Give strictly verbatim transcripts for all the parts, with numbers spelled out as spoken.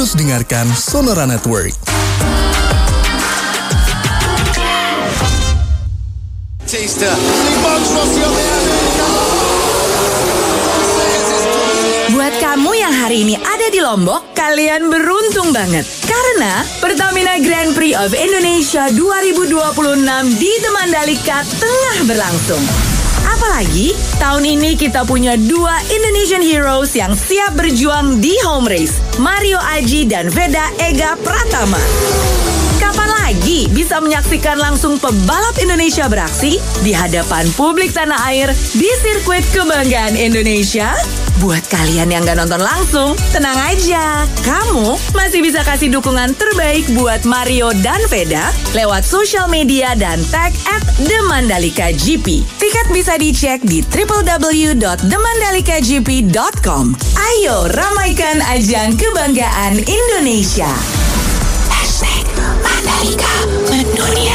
Terus dengarkan Sonora Network. Buat kamu yang hari ini ada di Lombok, kalian beruntung banget. Karena Pertamina Grand Prix of Indonesia dua ribu dua puluh enam di The Mandalika tengah berlangsung. Apalagi, tahun ini kita punya dua Indonesian Heroes yang siap berjuang di home race. Mario Aji dan Veda Ega Pratama. Kapan lagi bisa menyaksikan langsung pebalap Indonesia beraksi di hadapan publik tanah air di sirkuit kebanggaan Indonesia? Buat kalian yang gak nonton langsung, tenang aja. Kamu masih bisa kasih dukungan terbaik buat Mario dan Veda lewat sosial media dan tag at The Mandalika G P. Tiket bisa dicek di w w w dot the mandalika g p dot com. Ayo ramaikan ajang kebanggaan Indonesia. Hashtag Mandalika mendunia.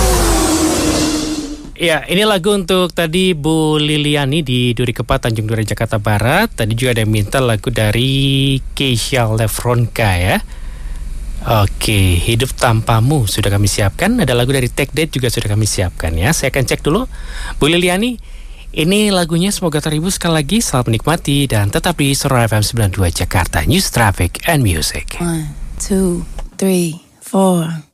Ya, ini lagu untuk tadi Bu Liliani di Duri Kepa, Tanjung Duren, Jakarta Barat. Tadi juga ada yang minta lagu dari Keisha Lefronka ya. Oke, Hidup Tanpamu sudah kami siapkan. Ada lagu dari Take That juga sudah kami siapkan ya. Saya akan cek dulu. Bu Liliani, ini lagunya semoga terhibur sekali lagi. Selamat menikmati dan tetap di Sonora F M sembilan puluh dua Jakarta. News, Traffic, and Music. One, two, three, four.